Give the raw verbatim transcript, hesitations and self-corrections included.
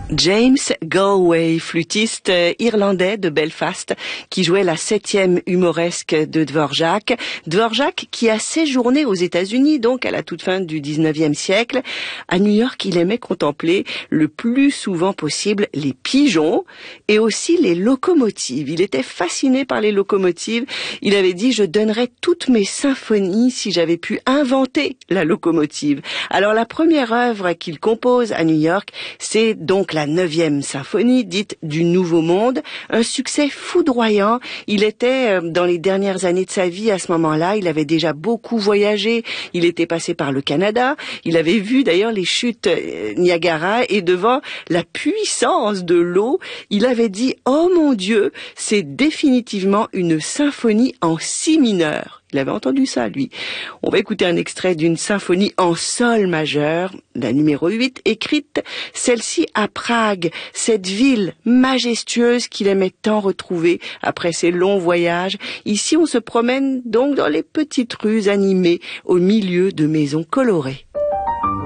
James Galway, flûtiste irlandais de Belfast, qui jouait la septième humoresque de Dvorak. Dvorak qui a séjourné aux États-Unis, donc à la toute fin du dix-neuvième siècle. À New York, il aimait contempler le plus souvent possible les pigeons et aussi les locomotives. Il était fasciné par les locomotives. Il avait dit « Je donnerais toutes mes symphonies si j'avais pu inventer la locomotive ». Alors la première œuvre qu'il compose à New York, c'est donc la neuvième symphonie, dite du Nouveau Monde, un succès foudroyant. Il était dans les dernières années de sa vie à ce moment-là, il avait déjà beaucoup voyagé, il était passé par le Canada, il avait vu d'ailleurs les chutes Niagara et devant la puissance de l'eau, il avait dit « Oh mon Dieu, c'est définitivement une symphonie en si mineur ». Il avait entendu ça, lui. On va écouter un extrait d'une symphonie en sol majeur, la numéro huit, écrite, celle-ci à Prague, cette ville majestueuse qu'il aimait tant retrouver après ses longs voyages. Ici, on se promène donc dans les petites rues animées, au milieu de maisons colorées.